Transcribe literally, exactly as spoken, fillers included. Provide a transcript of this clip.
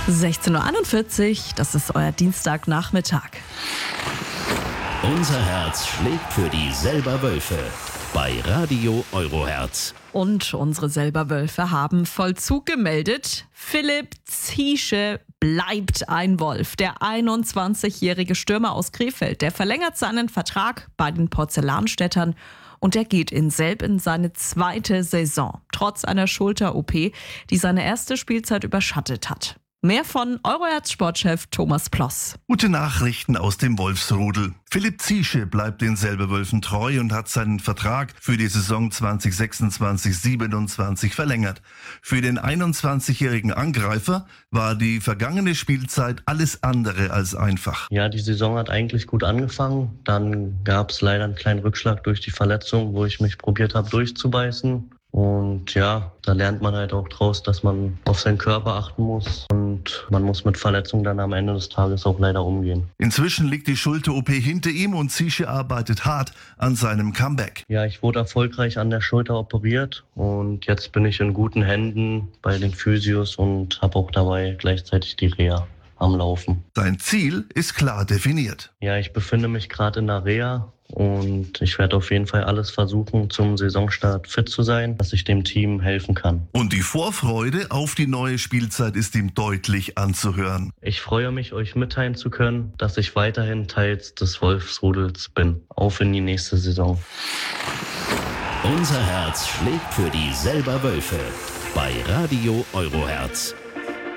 sechzehn Uhr einundvierzig, das ist euer Dienstagnachmittag. Unser Herz schlägt für die Selberwölfe bei Radio Euroherz. Und unsere Selberwölfe haben Vollzug gemeldet. Philipp Ziesche bleibt ein Wolf. Der einundzwanzigjährige Stürmer aus Krefeld, der verlängert seinen Vertrag bei den Porzellanstädtern und er geht in Selb in seine zweite Saison, trotz einer Schulter-O P, die seine erste Spielzeit überschattet hat. Mehr von Euroherz-Sportchef Thomas Ploss. Gute Nachrichten aus dem Wolfsrudel. Philipp Ziesche bleibt den Selberwölfen treu und hat seinen Vertrag für die Saison zwanzig sechsundzwanzig siebenundzwanzig verlängert. Für den einundzwanzigjährigen Angreifer war die vergangene Spielzeit alles andere als einfach. Ja, die Saison hat eigentlich gut angefangen. Dann gab es leider einen kleinen Rückschlag durch die Verletzung, wo ich mich probiert habe durchzubeißen. Und ja, da lernt man halt auch draus, dass man auf seinen Körper achten muss und man muss mit Verletzungen dann am Ende des Tages auch leider umgehen. Inzwischen liegt die Schulter-O P hinter ihm und Ziesche arbeitet hart an seinem Comeback. Ja, ich wurde erfolgreich an der Schulter operiert und jetzt bin ich in guten Händen bei den Physios und habe auch dabei gleichzeitig die Reha am Laufen. Sein Ziel ist klar definiert. Ja, ich befinde mich gerade in der Reha. Und ich werde auf jeden Fall alles versuchen, zum Saisonstart fit zu sein, dass ich dem Team helfen kann. Und die Vorfreude auf die neue Spielzeit ist ihm deutlich anzuhören. Ich freue mich, euch mitteilen zu können, dass ich weiterhin Teil des Wolfsrudels bin. Auf in die nächste Saison. Unser Herz schlägt für die Selberwölfe bei Radio Euroherz.